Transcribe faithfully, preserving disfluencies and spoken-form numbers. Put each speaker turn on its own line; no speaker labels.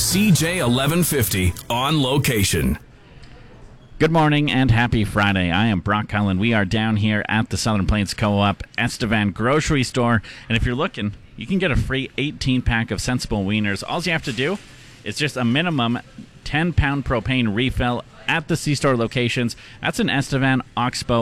C J eleven fifty on location.
Good morning and happy Friday. I am Brock Cullen. We are down here at the Southern Plains Co-op Estevan Grocery Store. And if you're looking, you can get a free eighteen pack of Sensible Wieners. All you have to do is just a minimum ten pound propane refill at the C-Store locations. That's in Estevan, Oxbow,